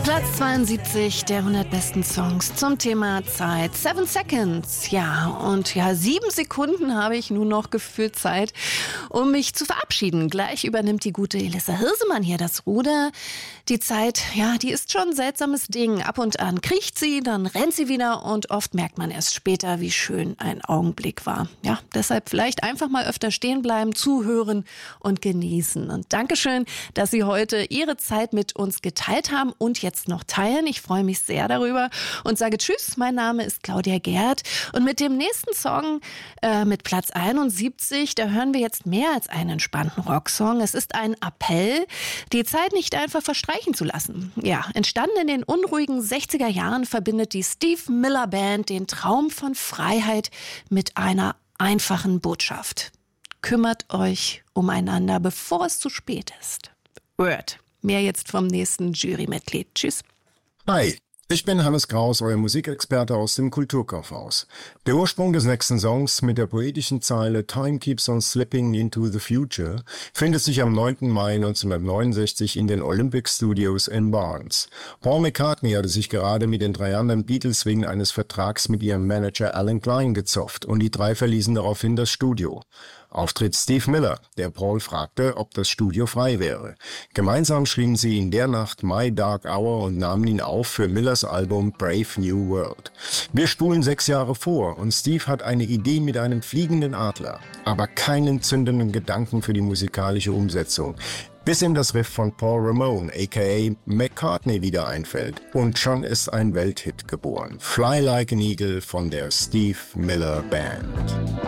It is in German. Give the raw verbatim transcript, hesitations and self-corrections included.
Platz zweiundsiebzig der hundert besten Songs zum Thema Zeit. Seven Seconds. Ja, und ja, sieben Sekunden habe ich nun noch gefühlt Zeit, um mich zu verabschieden. Gleich übernimmt die gute Elissa Hirsemann hier das Ruder. Die Zeit, ja, die ist schon ein seltsames Ding. Ab und an kriecht sie, dann rennt sie wieder und oft merkt man erst später, wie schön ein Augenblick war. Ja, deshalb vielleicht einfach mal öfter stehen bleiben, zuhören und genießen. Und Dankeschön, dass Sie heute Ihre Zeit mit uns geteilt haben und jetzt noch teilen. Ich freue mich sehr darüber und sage Tschüss. Mein Name ist Claudia Gerd und mit dem nächsten Song, äh, mit Platz einundsiebzig, da hören wir jetzt mehr als einen entspannten Rocksong. Es ist ein Appell, die Zeit nicht einfach verstreichen zu lassen. Ja, entstanden in den unruhigen sechziger Jahren verbindet die Steve Miller Band den Traum von Freiheit mit einer einfachen Botschaft. Kümmert euch umeinander, bevor es zu spät ist. Word. Mehr jetzt vom nächsten Jurymitglied. Tschüss. Hi, ich bin Hannes Kraus, euer Musikexperte aus dem Kulturkaufhaus. Der Ursprung des nächsten Songs mit der poetischen Zeile Time keeps on slipping into the future findet sich am neunten Mai neunzehnhundertneunundsechzig in den Olympic Studios in Barnes. Paul McCartney hatte sich gerade mit den drei anderen Beatles wegen eines Vertrags mit ihrem Manager Alan Klein gezofft und die drei verließen daraufhin das Studio. Auftritt Steve Miller, der Paul fragte, ob das Studio frei wäre. Gemeinsam schrieben sie in der Nacht My Dark Hour und nahmen ihn auf für Millers Album Brave New World. Wir spulen sechs Jahre vor und Steve hat eine Idee mit einem fliegenden Adler, aber keinen zündenden Gedanken für die musikalische Umsetzung. Bis ihm das Riff von Paul Ramone, aka McCartney, wieder einfällt. Und schon ist ein Welthit geboren. Fly Like an Eagle von der Steve Miller Band.